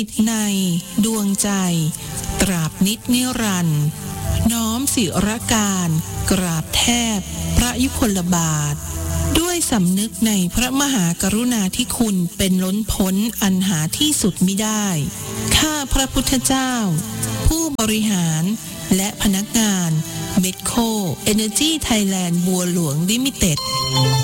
ในดวงใจตราบนิจนิรันดร์น้อมศิรการกราบแทบพระยุคลบาทด้วยสำนึกในพระมหากรุณาธิคุณเป็นล้นพ้นอันหาที่สุดมิได้ข้าพระพุทธเจ้าผู้บริหารและพนักงานเมดโค Energy Thailand บัวหลวงลิมิเต็ด